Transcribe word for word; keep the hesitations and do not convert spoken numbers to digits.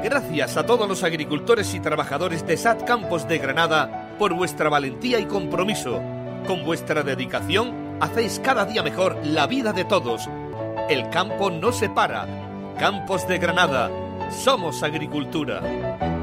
Gracias a todos los agricultores y trabajadores de S A T Campos de Granada por vuestra valentía y compromiso. Con vuestra dedicación, hacéis cada día mejor la vida de todos. El campo no se para. Campos de Granada. Somos agricultura.